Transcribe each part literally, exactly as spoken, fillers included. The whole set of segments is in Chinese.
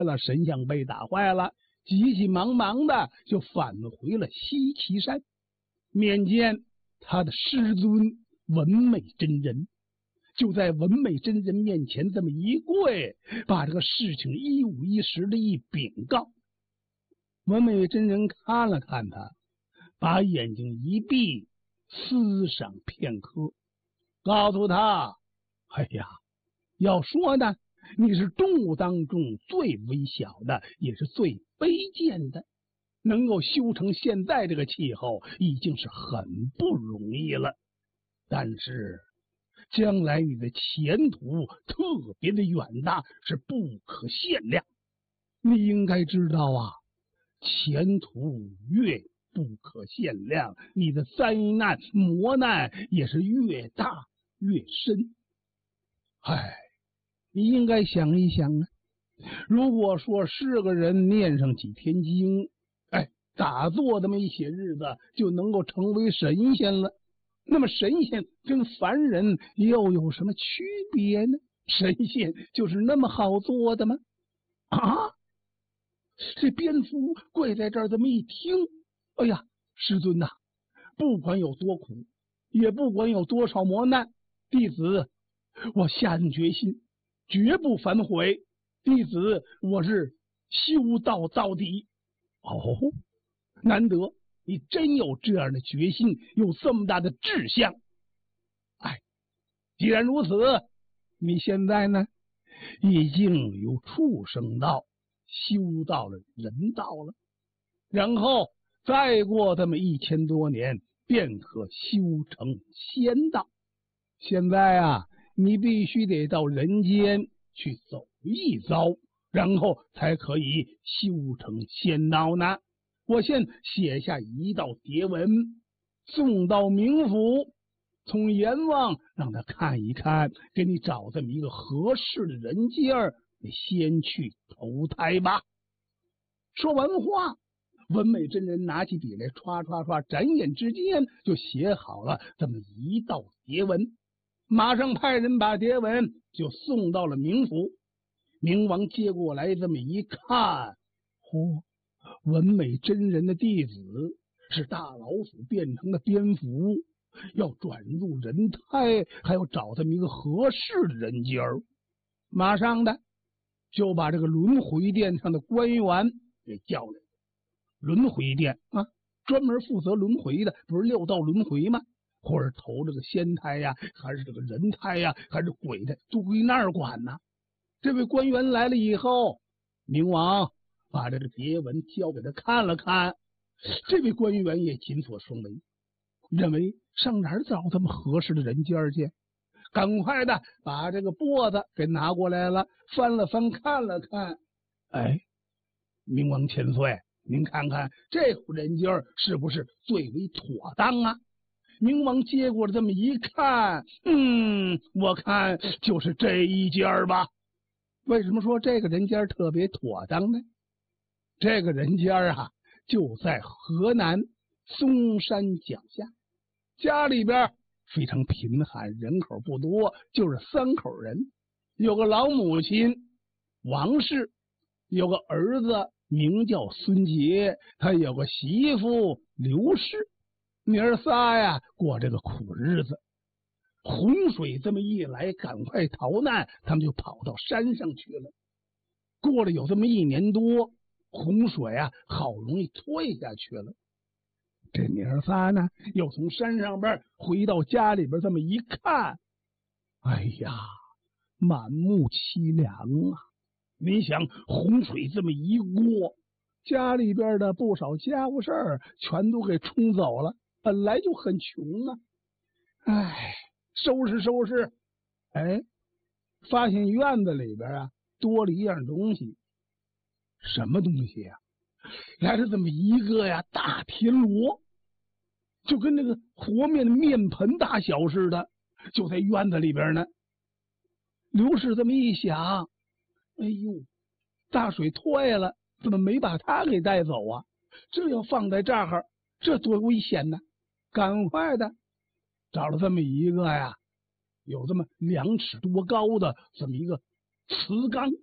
了神像被打坏了，急急忙忙的就返回了西岐山，面见他的师尊文美真人。就在文美真人面前这么一跪，把这个事情一五一十的一禀告。文美真人看了看他，把眼睛一闭，思想片刻，告诉他：哎呀，要说呢，你是动物当中最微小的，也是最卑贱的，能够修成现在这个气候，已经是很不容易了。但是将来你的前途特别的远大，是不可限量。你应该知道啊，前途越不可限量，你的灾难磨难也是越大越深。唉，你应该想一想啊，如果说是个人念上几天经，哎，打坐这么一些日子就能够成为神仙了，那么神仙跟凡人又有什么区别呢？神仙就是那么好做的吗？啊！这蝙蝠跪在这儿这么一听，哎呀，师尊呐、啊，不管有多苦，也不管有多少磨难，弟子我下定决心，绝不反悔。弟子我是修道到底。哦，难得你真有这样的决心，有这么大的志向。哎，既然如此，你现在呢，已经由畜生道修到了人道了，然后再过这么一千多年，便可修成仙道。现在啊，你必须得到人间去走一遭，然后才可以修成仙道呢。我先写下一道牒文，送到冥府，从阎王让他看一看，给你找这么一个合适的人家儿，你先去投胎吧。说完话，文美真人拿起笔来，唰唰唰，转眼之间就写好了这么一道牒文，马上派人把牒文就送到了冥府。冥王接过来这么一看，嚯，文美真人的弟子是大老鼠变成的蝙蝠，要转入人胎，还要找这么一个合适的人家儿。马上的就把这个轮回殿上的官员给叫来。轮回殿啊，专门负责轮回的，不是六道轮回吗？或者投这个仙胎呀，还是这个人胎呀，还是鬼的，都归那儿管呢。这位官员来了以后，冥王把这个牒文交给他看了看，这位官员也紧锁双眉，认为上哪儿找这么合适的人家去？赶快的把这个钵子给拿过来了，翻了翻，看了看，哎，冥王千岁，您看看这户人家是不是最为妥当啊？冥王接过来这么一看，嗯，我看就是这一家吧。为什么说这个人家特别妥当呢？这个人家啊，就在河南嵩山脚下，家里边非常贫寒，人口不多，就是三口人，有个老母亲王氏，有个儿子名叫孙杰，他有个媳妇刘氏，娘儿仨呀过这个苦日子。洪水这么一来，赶快逃难，他们就跑到山上去了。过了有这么一年多，洪水啊好容易退下去了。这娘儿仨呢，又从山上边回到家里边，这么一看，哎呀，满目凄凉啊！你想，洪水这么一过，家里边的不少家务事儿全都给冲走了，本来就很穷啊。哎，收拾收拾，哎，发现院子里边啊多了一样东西。什么东西呀、啊？来了这么一个呀大田螺，就跟那个和面的面盆大小似的，就在院子里边呢。刘氏这么一想，哎呦，大水退了，怎么没把他给带走啊？这要放在这儿，这多危险呢！赶快的找了这么一个呀，有这么两尺多高的这么一个瓷缸，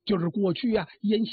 就是过去啊沿